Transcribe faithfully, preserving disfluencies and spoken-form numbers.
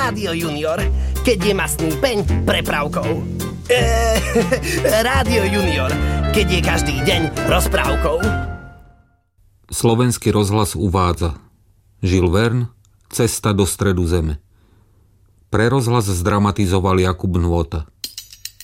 Rádio Junior, keď je mastný peň prepravkou. Eee, Rádio Junior, keď je každý deň rozprávkou. Slovenský rozhlas uvádza Jules Verne, Cesta do stredu zeme. Pre rozhlas zdramatizoval Jakub Nôta.